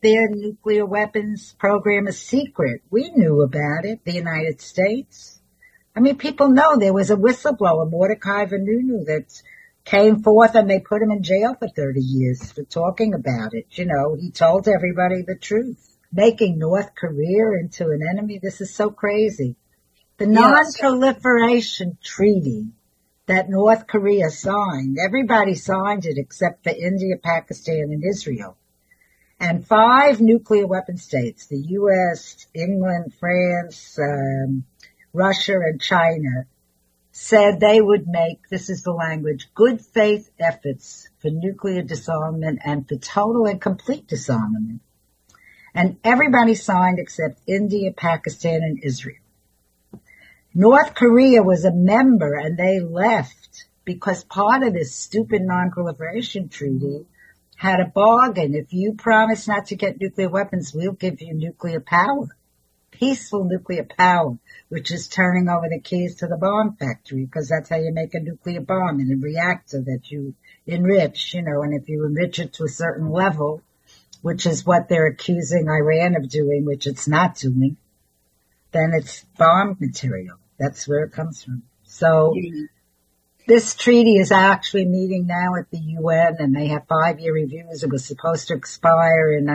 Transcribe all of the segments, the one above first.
their nuclear weapons program a secret. We knew about it, the United States. I mean, people know there was a whistleblower, Mordecai Vanunu, that came forth and they put him in jail for 30 years for talking about it. You know, he told everybody the truth, making North Korea into an enemy. This is so crazy. The Non-Proliferation Treaty that North Korea signed, everybody signed it except for India, Pakistan, and Israel. And 5 nuclear weapon states, the U.S., England, France, Russia, and China, said they would make, this is the language, good faith efforts for nuclear disarmament and for total and complete disarmament. And everybody signed except India, Pakistan, and Israel. North Korea was a member and they left because part of this stupid non-proliferation treaty had a bargain. If you promise not to get nuclear weapons, we'll give you nuclear power, peaceful nuclear power, which is turning over the keys to the bomb factory, because that's how you make a nuclear bomb, in a reactor that you enrich, you know, and if you enrich it to a certain level, which is what they're accusing Iran of doing, which it's not doing, then it's bomb material. That's where it comes from. So this treaty is actually meeting now at the UN, and they have 5-year reviews. It was supposed to expire in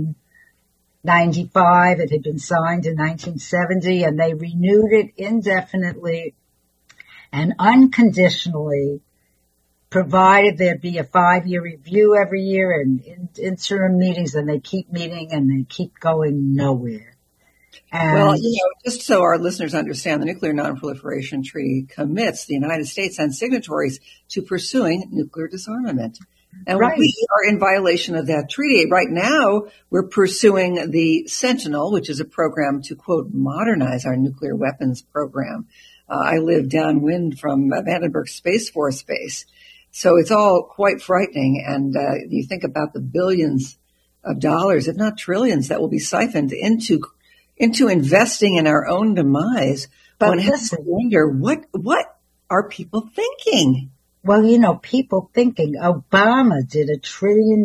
1995. It had been signed in 1970, and they renewed it indefinitely and unconditionally, provided there'd be a 5-year review every year and interim meetings, and they keep meeting and they keep going nowhere. And well, you know, just so our listeners understand, the Nuclear Non-Proliferation Treaty commits the United States and signatories to pursuing nuclear disarmament. And we are in violation of that treaty. Right now, we're pursuing the Sentinel, which is a program to, quote, modernize our nuclear weapons program. I live downwind from Vandenberg Space Force Base. So it's all quite frightening. And you think about the billions of dollars, if not trillions, that will be siphoned into investing in our own demise. But one has to wonder, what are people thinking? Well, you know, people thinking Obama did $1 trillion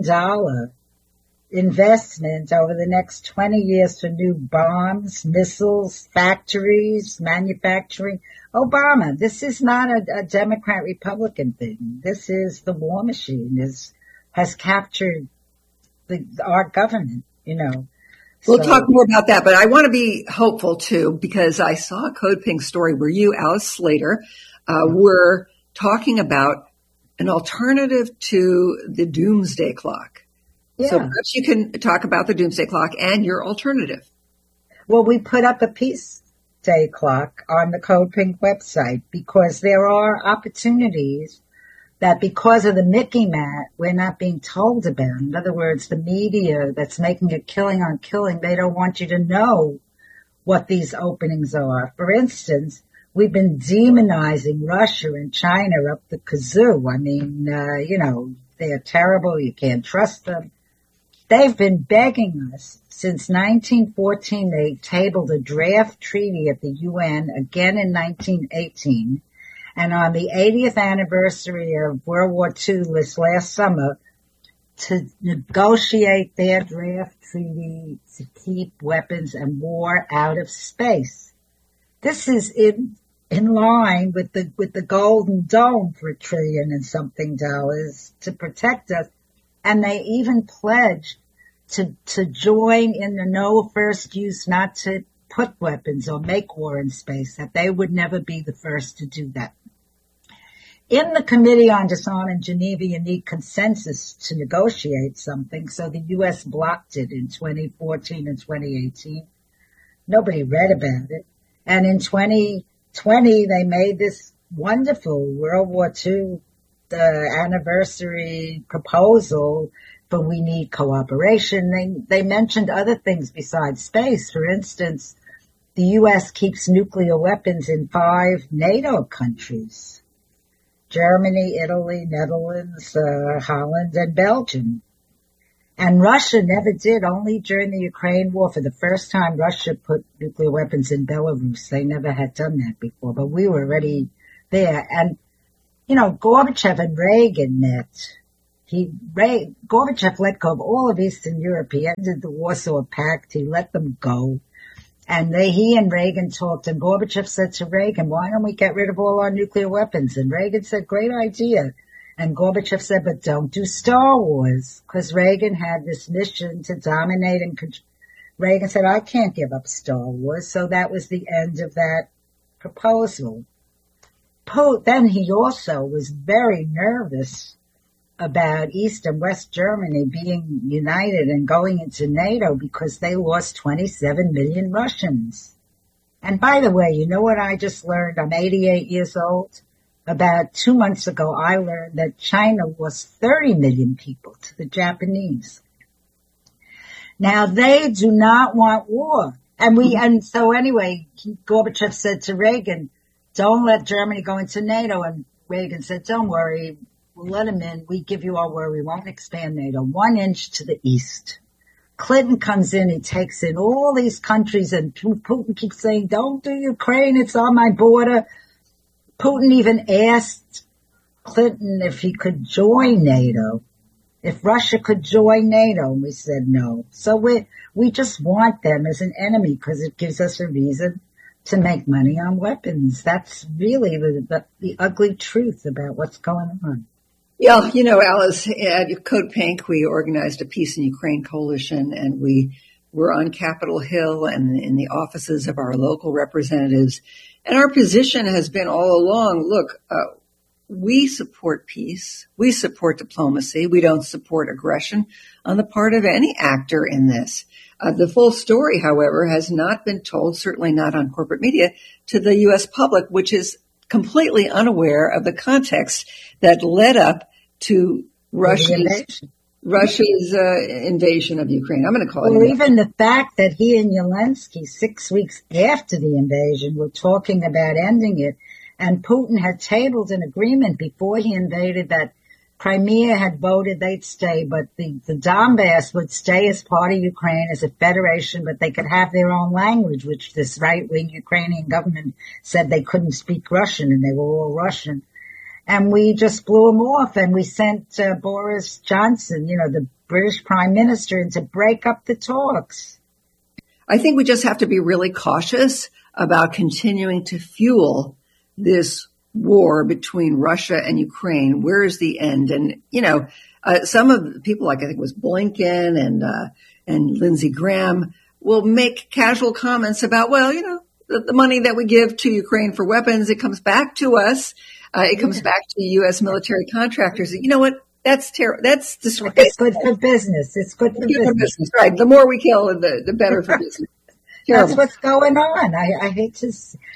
investment over the next 20 years for new bombs, missiles, factories, manufacturing. Obama, this is not a Democrat-Republican thing. This is the war machine has captured our government, you know. We'll talk more about that, but I want to be hopeful too, because I saw a Code Pink story where you, Alice Slater, were talking about an alternative to the doomsday clock. Yeah. So perhaps you can talk about the doomsday clock and your alternative. Well, we put up a peace day clock on the Code Pink website because there are opportunities that because of the Mickey Mat, we're not being told about. In other words, the media that's making a killing on killing, they don't want you to know what these openings are. For instance, we've been demonizing Russia and China up the kazoo. I mean, you know, they're terrible. You can't trust them. They've been begging us since 1914. They tabled a draft treaty at the UN again in 1918. And on the 80th anniversary of World War II this last summer, to negotiate their draft treaty to keep weapons and war out of space. This is in line with the Golden Dome for $1 trillion and something to protect us. And they even pledged to join in the no first use, not to put weapons or make war in space, that they would never be the first to do that. In the Committee on Disarmament in Geneva, you need consensus to negotiate something, so the U.S. blocked it in 2014 and 2018. Nobody read about it. And in 2020, they made this wonderful World War II anniversary proposal, but we need cooperation. They mentioned other things besides space. For instance, the U.S. keeps nuclear weapons in 5 NATO countries: Germany, Italy, Netherlands, Holland, and Belgium. And Russia never did. Only during the Ukraine war, for the first time, Russia put nuclear weapons in Belarus. They never had done that before, but we were already there. And, you know, Gorbachev and Reagan met Gorbachev let go of all of Eastern Europe. He ended the Warsaw Pact. He let them go. And he and Reagan talked, and Gorbachev said to Reagan, why don't we get rid of all our nuclear weapons? And Reagan said, great idea. And Gorbachev said, but don't do Star Wars, because Reagan had this mission to dominate and control. Reagan said, I can't give up Star Wars. So that was the end of that proposal. Then he also was very nervous about East and West Germany being united and going into NATO because they lost 27 million Russians. And by the way, you know what I just learned? I'm 88 years old. About 2 months ago, I learned that China lost 30 million people to the Japanese. Now, they do not want war. And so anyway, Gorbachev said to Reagan, don't let Germany go into NATO. And Reagan said, don't worry. We'll let them in. We give you our word. We won't expand NATO 1 inch to the east. Clinton comes in. He takes in all these countries, and Putin keeps saying, don't do Ukraine. It's on my border. Putin even asked Clinton if he could join NATO, if Russia could join NATO, and we said no. So we just want them as an enemy because it gives us a reason to make money on weapons. That's really the ugly truth about what's going on. Yeah, Alice, at Code Pink, we organized a Peace in Ukraine coalition, and we were on Capitol Hill and in the offices of our local representatives. And our position has been all along, look, we support peace. We support diplomacy. We don't support aggression on the part of any actor in this. The full story, however, has not been told, certainly not on corporate media, to the U.S. public, which is completely unaware of the context that led up to Russia's invasion of Ukraine. I'm going to call it. Or even the fact that he and Zelensky, 6 weeks after the invasion, were talking about ending it, and Putin had tabled an agreement before he invaded that Crimea had voted they'd stay, but the Donbass would stay as part of Ukraine as a federation, but they could have their own language, which this right-wing Ukrainian government said they couldn't speak Russian, and they were all Russian. And we just blew them off, and we sent Boris Johnson, the British Prime Minister, in to break up the talks. I think we just have to be really cautious about continuing to fuel this war between Russia and Ukraine. Where is the end? And, some of the people, like I think it was Blinken and Lindsey Graham, will make casual comments about, the money that we give to Ukraine for weapons, it comes back to us. It comes back to U.S. military contractors. You know what? That's terrible. That's disrespectful. It's good for business. It's good for business. Right. The more we kill, the better for business. That's what's going on. I hate to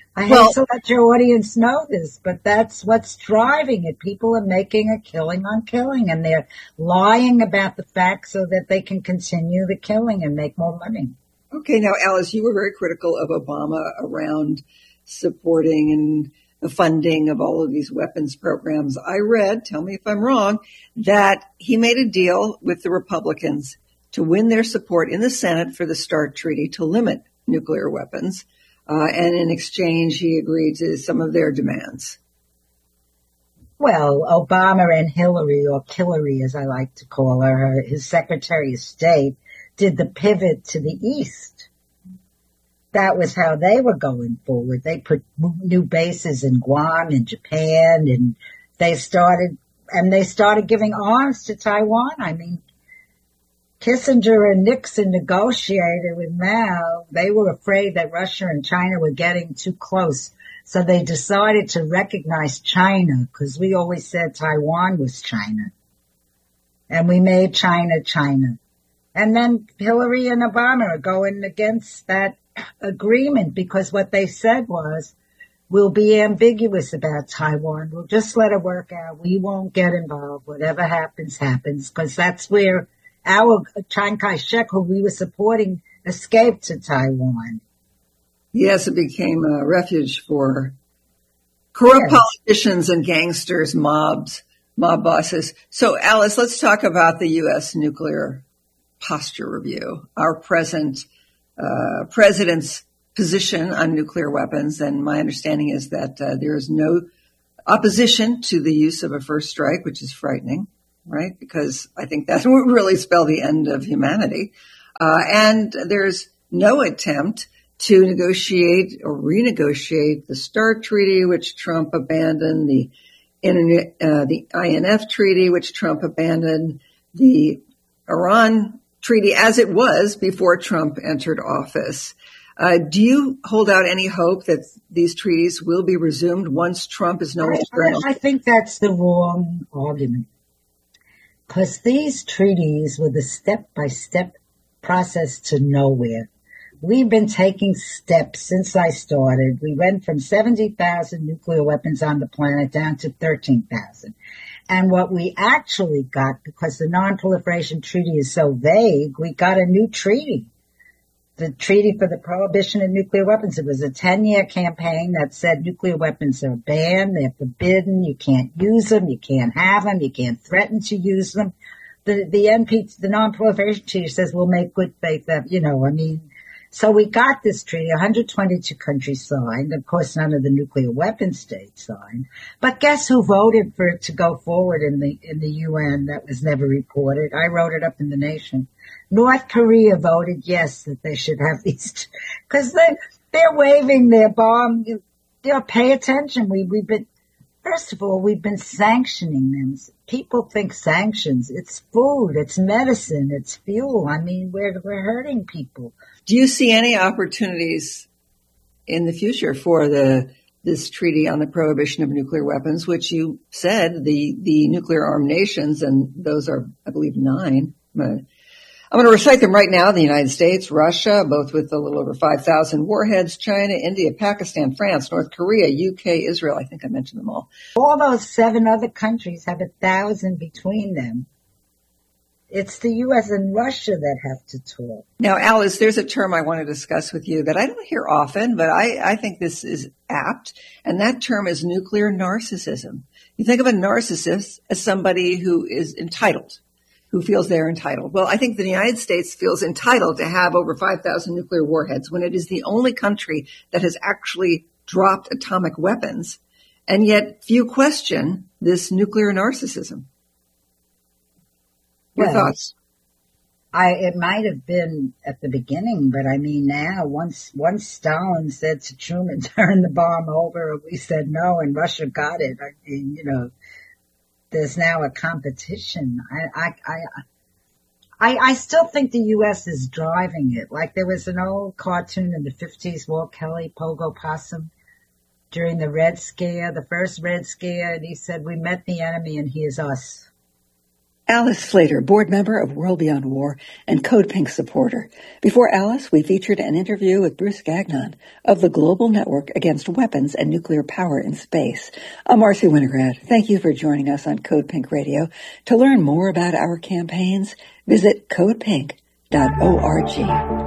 let your audience know this, but that's what's driving it. People are making a killing on killing, and they're lying about the facts so that they can continue the killing and make more money. Okay. Now, Alice, you were very critical of Obama around supporting and the funding of all of these weapons programs. I read, tell me if I'm wrong, that he made a deal with the Republicans to win their support in the Senate for the START treaty to limit nuclear weapons. And in exchange, he agreed to some of their demands. Well, Obama and Hillary, or Killary as I like to call her, his Secretary of State, did the pivot to the East. That was how they were going forward. They put new bases in Guam and Japan, and they started giving arms to Taiwan. I mean, Kissinger and Nixon negotiated with Mao. They were afraid that Russia and China were getting too close. So they decided to recognize China, because we always said Taiwan was China. And we made China, China. And then Hillary and Obama are going against that agreement, because what they said was, we'll be ambiguous about Taiwan. We'll just let it work out. We won't get involved. Whatever happens, happens, because that's where our Chiang Kai-shek, who we were supporting, escaped to Taiwan. Yes, it became a refuge for corrupt politicians and gangsters, mob bosses. So, Alice, let's talk about the U.S. nuclear posture review. Our president's position on nuclear weapons, and my understanding is that there is no opposition to the use of a first strike, which is frightening. right? Because I think that would really spell the end of humanity. And there's no attempt to negotiate or renegotiate the START treaty, which Trump abandoned, the INF treaty, which Trump abandoned, the Iran treaty as it was before Trump entered office. Do you hold out any hope that these treaties will be resumed once Trump is no longer? I think that's the wrong argument, because these treaties were the step-by-step process to nowhere. We've been taking steps since I started. We went from 70,000 nuclear weapons on the planet down to 13,000. And what we actually got, because the Non-Proliferation Treaty is so vague, we got a new treaty. The Treaty for the Prohibition of Nuclear Weapons. It was a 10-year campaign that said nuclear weapons are banned, they're forbidden, you can't use them, you can't have them, you can't threaten to use them. The Non-Proliferation Treaty says we'll make good faith, so we got this treaty, 122 countries signed. Of course, none of the nuclear weapon states signed. But guess who voted for it to go forward in the UN? That was never reported. I wrote it up in The Nation. North Korea voted yes, that they should have these, because they're waving their bomb. Pay attention. First of all, we've been sanctioning them. People think sanctions. It's food, it's medicine, it's fuel. We're hurting people. Do you see any opportunities in the future for this treaty on the prohibition of nuclear weapons, which you said the nuclear armed nations, and those are, I believe, 9. I'm going to recite them right now. The United States, Russia, both with a little over 5,000 warheads, China, India, Pakistan, France, North Korea, UK, Israel. I think I mentioned them all. All those 7 other countries have 1,000 between them. It's the U.S. and Russia that have to talk. Now, Alice, there's a term I want to discuss with you that I don't hear often, but I think this is apt, and that term is nuclear narcissism. You think of a narcissist as somebody who is entitled, who feels they're entitled. Well, I think the United States feels entitled to have over 5,000 nuclear warheads when it is the only country that has actually dropped atomic weapons, and yet few question this nuclear narcissism. Your thoughts? It might have been at the beginning, but now, once Stalin said to Truman, turn the bomb over, we said no, and Russia got it. There's now a competition. I still think the U.S. is driving it. Like there was an old cartoon in the 50s, Walt Kelly, Pogo Possum, during the Red Scare, the first Red Scare, and he said, we met the enemy and he is us. Alice Slater, board member of World Beyond War and Code Pink supporter. Before Alice, we featured an interview with Bruce Gagnon of the Global Network Against Weapons and Nuclear Power in Space. I'm Marcy Winograd. Thank you for joining us on Code Pink Radio. To learn more about our campaigns, visit codepink.org.